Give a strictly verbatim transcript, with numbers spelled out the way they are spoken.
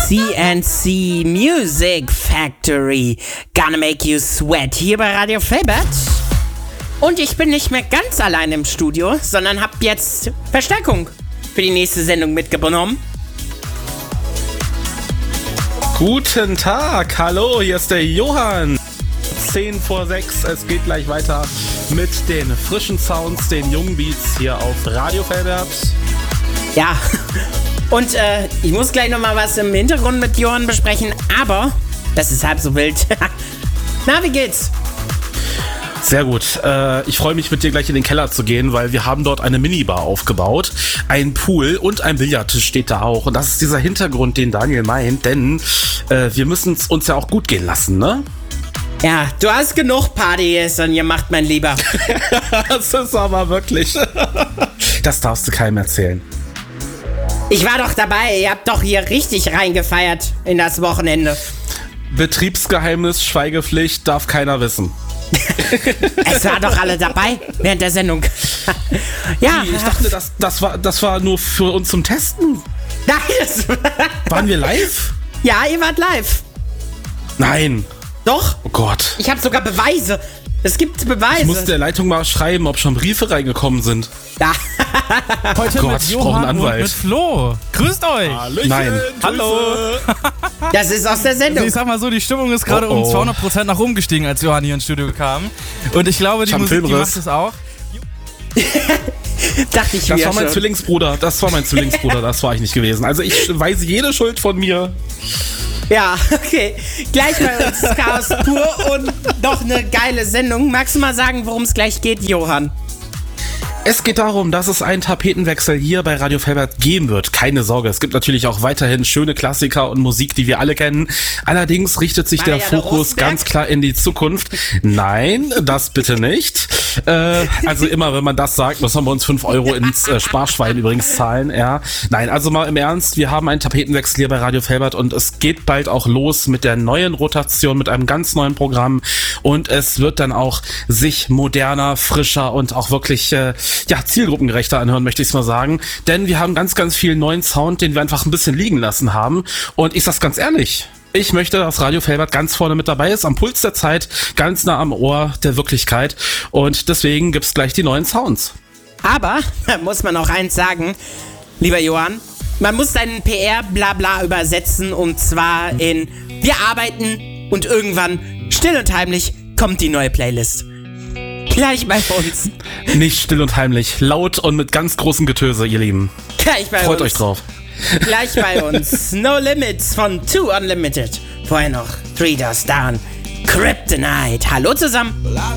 C N C Music Factory. Gonna make you sweat hier bei Radio Felbert. Und ich bin nicht mehr ganz allein im Studio, sondern hab jetzt Verstärkung für die nächste Sendung mitgenommen. Guten Tag, hallo, hier ist der Johann. zehn vor sechs, es geht gleich weiter mit den frischen Sounds, den jungen Beats hier auf Radio Felbert. Ja, und äh, ich muss gleich nochmal was im Hintergrund mit Johann besprechen, aber das ist halb so wild. Na, wie geht's? Sehr gut. Äh, ich freue mich, mit dir gleich in den Keller zu gehen, weil wir haben dort eine Minibar aufgebaut. Ein Pool und ein Billardtisch steht da auch. Und das ist dieser Hintergrund, den Daniel meint, denn äh, wir müssen es uns ja auch gut gehen lassen, ne? Ja, du hast genug Partys und ihr macht mein Lieber. Das ist aber wirklich... Das darfst du keinem erzählen. Ich war doch dabei, ihr habt doch hier richtig reingefeiert in das Wochenende. Betriebsgeheimnis, Schweigepflicht, darf keiner wissen. Es waren doch alle dabei während der Sendung. Ja. Ich dachte, das, das, war, das war nur für uns zum Testen. Nein, das Waren wir live? Ja, ihr wart live. Nein. Doch? Oh Gott. Ich habe sogar Beweise. Es gibt Beweise. Ich muss der Leitung mal schreiben, ob schon Briefe reingekommen sind. Ja. Heute oh Gott, mit ich brauche einen Johann Anwalt. und mit Flo. Grüßt euch. Hallöchen, Nein. Hallo. Das ist aus der Sendung. Also ich sag mal so, die Stimmung ist gerade Oh, oh. um zweihundert Prozent nach oben gestiegen, als Johann hier ins Studio kam. Und ich glaube, die Ich hab Musik, die Filmriss. macht es auch. Dachte ich Das mir war mein schon. Zwillingsbruder, das war mein Zwillingsbruder, das war ich nicht gewesen. Also ich weise jede Schuld von mir. Ja, okay. Gleich bei uns Chaos pur und noch eine geile Sendung. Magst du mal sagen, worum es gleich geht, Johann? Es geht darum, dass es einen Tapetenwechsel hier bei Radio Felbert geben wird. Keine Sorge, es gibt natürlich auch weiterhin schöne Klassiker und Musik, die wir alle kennen. Allerdings richtet sich der Marianne Fokus Rosenberg? ganz klar in die Zukunft. Nein, das bitte nicht. Äh, also immer, wenn man das sagt, müssen wir uns fünf Euro ins äh, Sparschwein übrigens zahlen. Ja. Nein, also mal im Ernst, wir haben einen Tapetenwechsel hier bei Radio Felbert und es geht bald auch los mit der neuen Rotation, mit einem ganz neuen Programm. Und es wird dann auch sich moderner, frischer und auch wirklich... Äh, ja, zielgruppengerechter anhören, möchte ich es mal sagen. Denn wir haben ganz, ganz viel neuen Sound, den wir einfach ein bisschen liegen lassen haben. Und ich sag's ganz ehrlich, ich möchte, dass Radio Felbert ganz vorne mit dabei ist, am Puls der Zeit, ganz nah am Ohr der Wirklichkeit. Und deswegen gibt's gleich die neuen Sounds. Aber, da muss man auch eins sagen, lieber Johann, man muss seinen P R-Blabla übersetzen und zwar in wir arbeiten und irgendwann, still und heimlich, kommt die neue Playlist. Gleich bei uns. Nicht still und heimlich, laut und mit ganz großem Getöse, ihr Lieben. Gleich bei Freut uns. euch drauf. Gleich bei uns. No Limits von Two Unlimited. Vorher noch Three Doors Down. Kryptonite. Hallo zusammen. Well, I